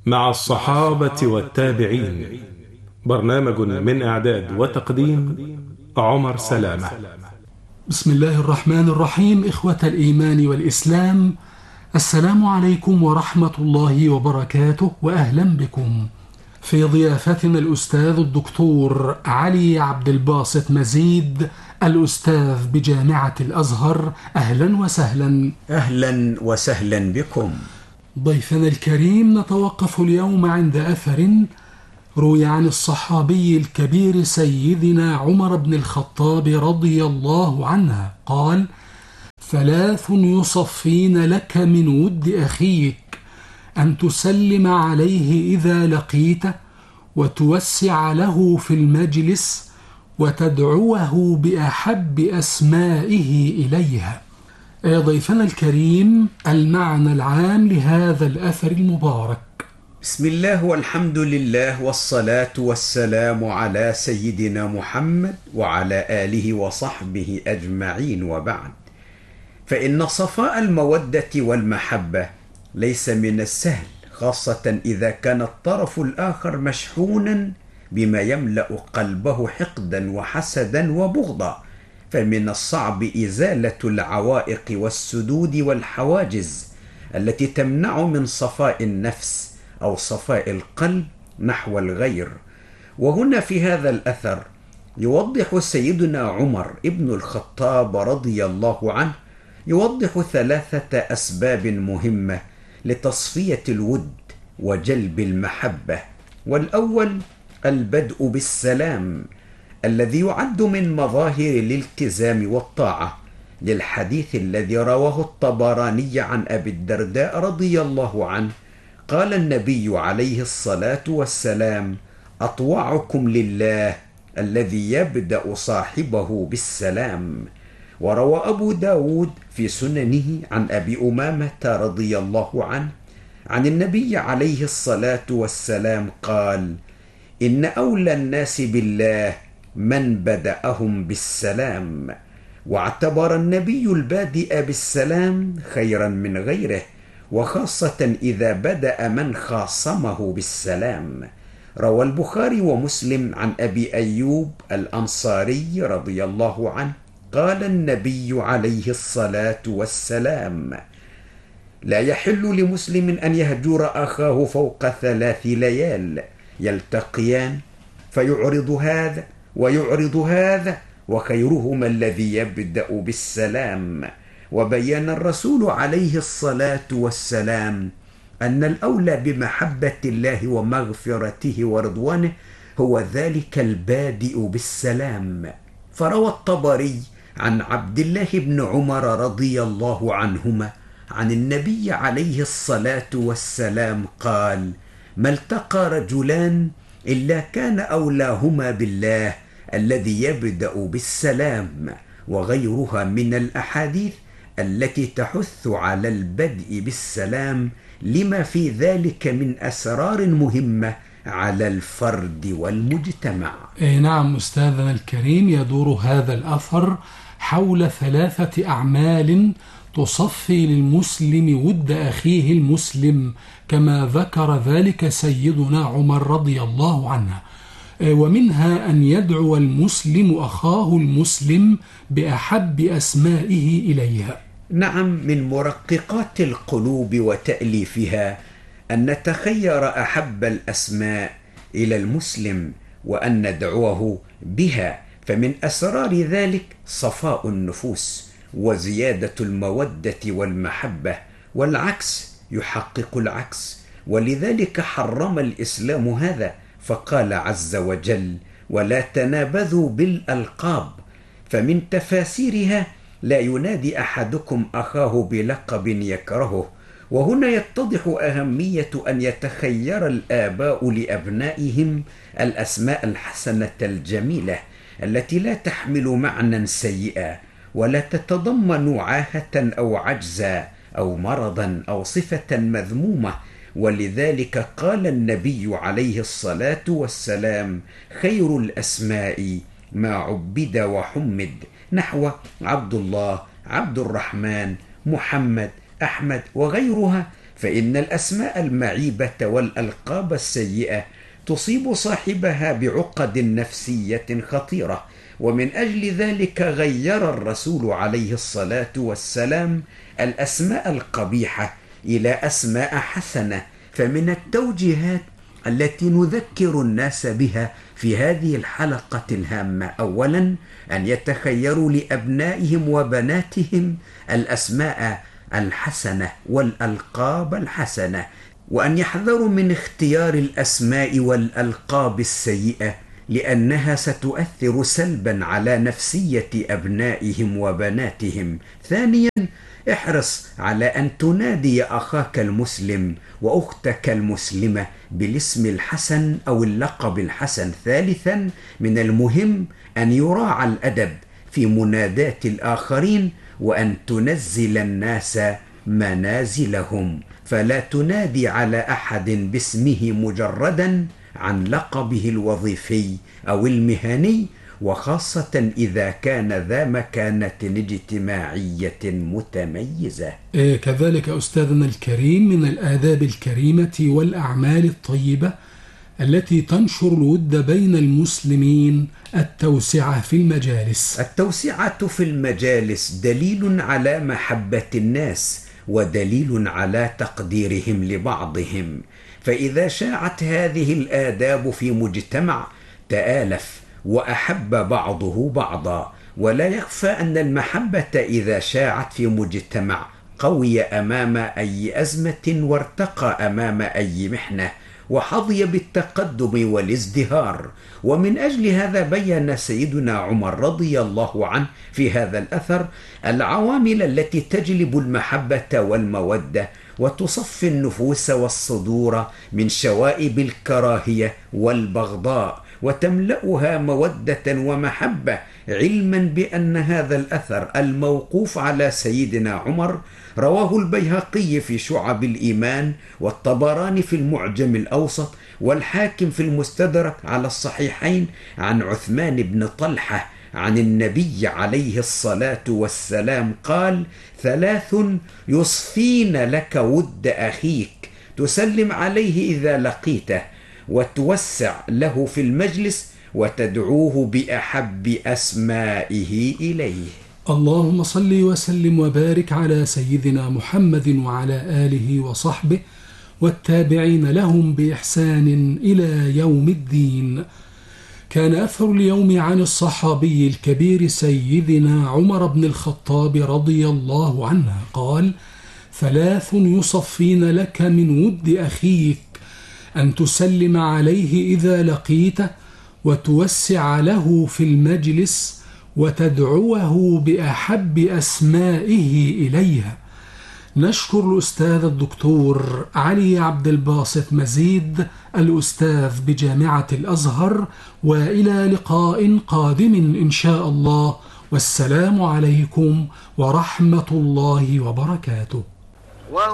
مع الصحابة والتابعين. برنامج من إعداد وتقديم عمر سلامة. بسم الله الرحمن الرحيم. إخوة الإيمان والإسلام، السلام عليكم ورحمة الله وبركاته، وأهلا بكم في ضيافتنا الأستاذ الدكتور علي عبد الباسط مزيد، الأستاذ بجامعة الأزهر. أهلا وسهلا. أهلا وسهلا بكم. ضيفنا الكريم، نتوقف اليوم عند أثر روي عن الصحابي الكبير سيدنا عمر بن الخطاب رضي الله عنه قال: 3 يصفين لك من ود أخيك، أن تسلم عليه إذا لقيته، وتوسع له في المجلس، وتدعوه بأحب أسمائه إليها. ضيفنا الكريم، المعنى العام لهذا الأثر المبارك. بسم الله والحمد لله والصلاة والسلام على سيدنا محمد وعلى آله وصحبه أجمعين، وبعد، فإن صفاء المودة والمحبة ليس من السهل، خاصة إذا كان الطرف الآخر مشحونا بما يملأ قلبه حقدا وحسدا وبغضا، فمن الصعب إزالة العوائق والسدود والحواجز التي تمنع من صفاء النفس أو صفاء القلب نحو الغير. وهنا في هذا الأثر يوضح سيدنا عمر ابن الخطاب رضي الله عنه، يوضح 3 أسباب مهمة لتصفية الود وجلب المحبة. والأول البدء بالسلام، الذي يعد من مظاهر الالتزام والطاعة، للحديث الذي رواه الطبراني عن أبي الدرداء رضي الله عنه قال النبي عليه الصلاة والسلام: أطوعكم لله الذي يبدأ صاحبه بالسلام. وروى أبو داود في سننه عن أبي أمامة رضي الله عنه عن النبي عليه الصلاة والسلام قال: إن أولى الناس بالله من بدأهم بالسلام. واعتبر النبي البادئ بالسلام خيرا من غيره، وخاصة إذا بدأ من خاصمه بالسلام. روى البخاري ومسلم عن أبي أيوب الأنصاري رضي الله عنه قال النبي عليه الصلاة والسلام: لا يحل لمسلم أن يهجر أخاه فوق 3 ليال، يلتقيان فيعرض هذا ويعرض هذا، وخيرهما الذي يبدأ بالسلام. وبين الرسول عليه الصلاة والسلام أن الأولى بمحبة الله ومغفرته ورضوانه هو ذلك البادئ بالسلام. فروى الطبري عن عبد الله بن عمر رضي الله عنهما عن النبي عليه الصلاة والسلام قال: ما التقى رجلان إلا كان أولاهما بالله الذي يبدأ بالسلام. وغيرها من الأحاديث التي تحث على البدء بالسلام، لما في ذلك من أسرار مهمة على الفرد والمجتمع. نعم أستاذنا الكريم، يدور هذا الأثر حول 3 أعمال تصفي للمسلم ود أخيه المسلم، كما ذكر ذلك سيدنا عمر رضي الله عنه. ومنها أن يدعو المسلم أخاه المسلم بأحب أسمائه إليها. نعم، من مرققات القلوب وتأليفها أن نتخير أحب الأسماء إلى المسلم وأن ندعوه بها، فمن أسرار ذلك صفاء النفوس وزيادة المودة والمحبة، والعكس يحقق العكس. ولذلك حرم الإسلام هذا، فقال عز وجل: ولا تنابذوا بالألقاب. فمن تفاسيرها: لا ينادي أحدكم أخاه بلقب يكرهه. وهنا يتضح أهمية أن يتخير الآباء لأبنائهم الأسماء الحسنة الجميلة التي لا تحمل معنى سيئا ولا تتضمن عاهة أو عجزا أو مرضا أو صفة مذمومة. ولذلك قال النبي عليه الصلاة والسلام: خير الأسماء ما عبد وحمد، نحو عبد الله، عبد الرحمن، محمد، أحمد وغيرها. فإن الأسماء المعيبة والألقاب السيئة تصيب صاحبها بعقد نفسية خطيرة، ومن أجل ذلك غير الرسول عليه الصلاة والسلام الأسماء القبيحة إلى أسماء حسنة. فمن التوجيهات التي نذكر الناس بها في هذه الحلقة الهامة: أولا، أن يتخيروا لأبنائهم وبناتهم الأسماء الحسنة والألقاب الحسنة، وأن يحذروا من اختيار الأسماء والألقاب السيئة لأنها ستؤثر سلبا على نفسية أبنائهم وبناتهم. ثانيا، احرص على أن تنادي أخاك المسلم وأختك المسلمة بالاسم الحسن أو اللقب الحسن. ثالثا، من المهم أن يراعى الأدب في منادات الآخرين، وأن تنزل الناس منازلهم، فلا تنادي على أحد باسمه مجردا عن لقبه الوظيفي أو المهني، وخاصة إذا كان ذا مكانة اجتماعية متميزة. كذلك أستاذنا الكريم، من الآداب الكريمة والأعمال الطيبة التي تنشر الود بين المسلمين التوسعة في المجالس. التوسعة في المجالس دليل على محبة الناس ودليل على تقديرهم لبعضهم، فإذا شاعت هذه الآداب في مجتمع تآلف وأحب بعضه بعضا. ولا يخفى أن المحبة إذا شاعت في مجتمع قوي أمام أي أزمة وارتقى أمام أي محنة وحظي بالتقدم والازدهار. ومن أجل هذا بين سيدنا عمر رضي الله عنه في هذا الأثر العوامل التي تجلب المحبة والمودة وتصفي النفوس والصدور من شوائب الكراهية والبغضاء وتملأها مودة ومحبة، علما بأن هذا الأثر الموقوف على سيدنا عمر رواه البيهقي في شعب الإيمان، والطبراني في المعجم الأوسط، والحاكم في المستدرك على الصحيحين عن عثمان بن طلحة عن النبي عليه الصلاة والسلام قال: 3 يصفين لك ود أخيك، تسلم عليه إذا لقيته، وتوسع له في المجلس، وتدعوه بأحب أسمائه إليه. اللهم صل وسلم وبارك على سيدنا محمد وعلى آله وصحبه والتابعين لهم بإحسان إلى يوم الدين. كان أثر اليوم عن الصحابي الكبير سيدنا عمر بن الخطاب رضي الله عنه قال: 3 يصفين لك من ود أخيك، أن تسلم عليه إذا لقيته، وتوسع له في المجلس، وتدعوه بأحب أسمائه إليها. نشكر الأستاذ الدكتور علي عبد الباسط مزيد الأستاذ بجامعة الأزهر، وإلى لقاء قادم إن شاء الله، والسلام عليكم ورحمة الله وبركاته.